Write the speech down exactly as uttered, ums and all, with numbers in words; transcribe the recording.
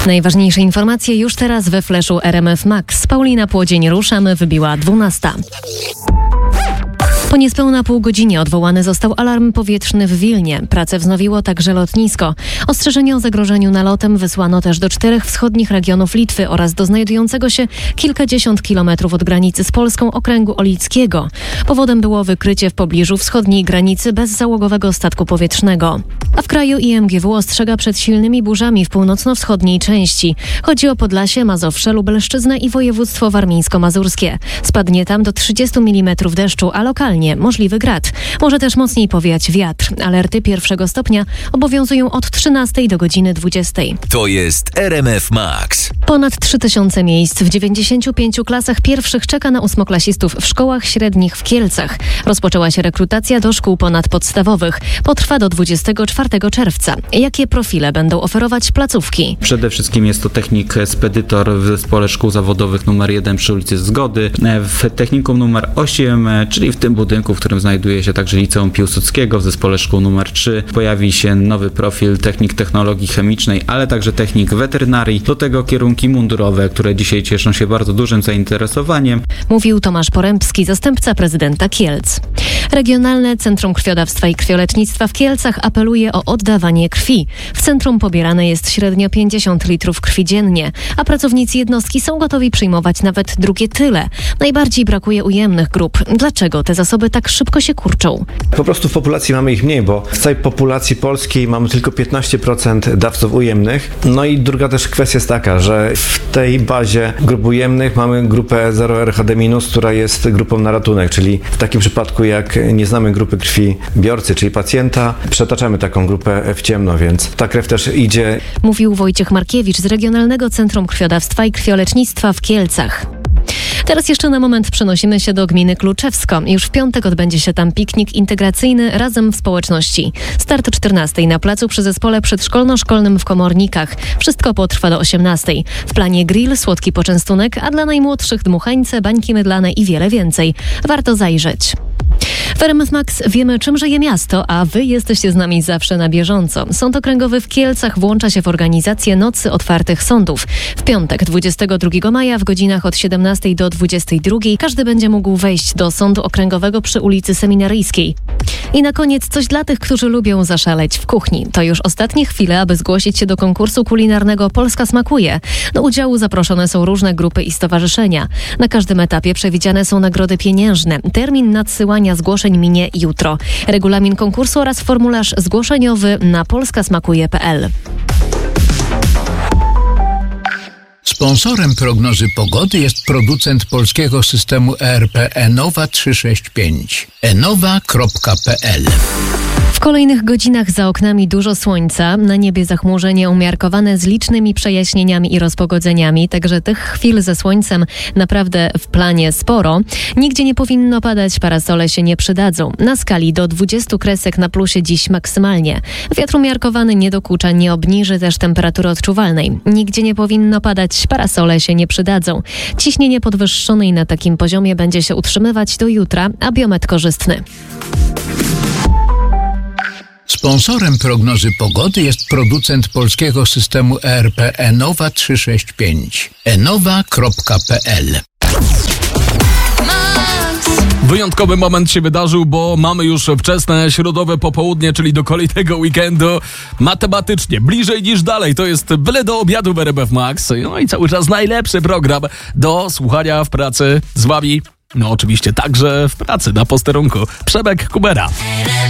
Najważniejsze informacje już teraz we Flashu R M F Max. Paulina Płodzień, ruszamy, wybiła dwunasta. Po niespełna pół godzinie odwołany został alarm powietrzny w Wilnie. Pracę wznowiło także lotnisko. Ostrzeżenie o zagrożeniu nalotem wysłano też do czterech wschodnich regionów Litwy oraz do znajdującego się kilkadziesiąt kilometrów od granicy z Polską okręgu Olickiego. Powodem było wykrycie w pobliżu wschodniej granicy bezzałogowego statku powietrznego. A w kraju I M G W ostrzega przed silnymi burzami w północno-wschodniej części. Chodzi o Podlasie, Mazowsze, Lubelszczyznę i województwo warmińsko-mazurskie. Spadnie tam do trzydziestu milimetrów deszczu, a lokalnie możliwy grad. Może też mocniej powiać wiatr. Alerty pierwszego stopnia obowiązują od trzynastej do godziny dwudziestej. To jest R M F Max. Ponad trzy tysiące miejsc w dziewięćdziesięciu pięciu klasach pierwszych czeka na ósmoklasistów w szkołach średnich w Kielcach. Rozpoczęła się rekrutacja do szkół ponadpodstawowych. Potrwa do dwudziestego czwartego czerwca. Jakie profile będą oferować placówki? Przede wszystkim jest to technik spedytor w zespole szkół zawodowych numer jeden przy ulicy Zgody. W technikum numer osiem, czyli w tym budynku, w którym znajduje się także Liceum Piłsudskiego, w zespole szkół numer trzy pojawi się nowy profil technik technologii chemicznej, ale także technik weterynarii. Do tego kierunki mundurowe, które dzisiaj cieszą się bardzo dużym zainteresowaniem. Mówił Tomasz Porębski, zastępca prezydenta Kielc. Regionalne Centrum Krwiodawstwa i Krwiolecznictwa w Kielcach apeluje o oddawanie krwi. W centrum pobierane jest średnio pięćdziesiąt litrów krwi dziennie, a pracownicy jednostki są gotowi przyjmować nawet drugie tyle. Najbardziej brakuje ujemnych grup. Dlaczego te zasoby tak szybko się kurczą? Po prostu w populacji mamy ich mniej, bo w całej populacji polskiej mamy tylko piętnaście procent dawców ujemnych. No i druga też kwestia jest taka, że w tej bazie grup ujemnych mamy grupę zero R H D minus, która jest grupą na ratunek, czyli w takim przypadku jak nie znamy grupy krwi biorcy, czyli pacjenta, przetaczamy taką grupę w ciemno, więc ta krew też idzie. Mówił Wojciech Markiewicz z Regionalnego Centrum Krwiodawstwa i Krwiolecznictwa w Kielcach. Teraz jeszcze na moment przenosimy się do gminy Kluczewsko. Już w piątek odbędzie się tam piknik integracyjny Razem w Społeczności. Start o czternastej na placu przy zespole przedszkolno-szkolnym w Komornikach. Wszystko potrwa do osiemnastej. W planie grill, słodki poczęstunek, a dla najmłodszych dmuchańce, bańki mydlane i wiele więcej. Warto zajrzeć. W R M F Max wiemy, czym żyje miasto, a wy jesteście z nami zawsze na bieżąco. Sąd Okręgowy w Kielcach włącza się w organizację Nocy Otwartych Sądów. W piątek, dwudziestego drugiego maja w godzinach od siedemnastej do dwudziestej drugiej każdy będzie mógł wejść do Sądu Okręgowego przy ulicy Seminaryjskiej. I na koniec coś dla tych, którzy lubią zaszaleć w kuchni. To już ostatnie chwile, aby zgłosić się do konkursu kulinarnego Polska smakuje. Do udziału zaproszone są różne grupy i stowarzyszenia. Na każdym etapie przewidziane są nagrody pieniężne. Termin nadsyłania zgłoszeń minie jutro. Regulamin konkursu oraz formularz zgłoszeniowy na polskasmakuje kropka p l. Sponsorem prognozy pogody jest producent polskiego systemu E R P Enowa trzysta sześćdziesiąt pięć. enowa kropka p l. W kolejnych godzinach za oknami dużo słońca, na niebie zachmurzenie umiarkowane z licznymi przejaśnieniami i rozpogodzeniami, także tych chwil ze słońcem naprawdę w planie sporo. Nigdzie nie powinno padać, parasole się nie przydadzą. Na skali do dwudziestu kresek na plusie dziś maksymalnie. Wiatr umiarkowany nie dokucza, nie obniży też temperatury odczuwalnej. Nigdzie nie powinno padać, parasole się nie przydadzą. Ciśnienie podwyższone i na takim poziomie będzie się utrzymywać do jutra, a biometr korzystny. Sponsorem prognozy pogody jest producent polskiego systemu E R P Enowa trzysta sześćdziesiąt pięć. enowa kropka p l. Wyjątkowy moment się wydarzył, bo mamy już wczesne środowe popołudnie, czyli do kolejnego weekendu. Matematycznie, bliżej niż dalej. To jest byle do obiadu w R M F Max. No i cały czas najlepszy program do słuchania w pracy z wami. No oczywiście także w pracy na posterunku. Przemek Kubera.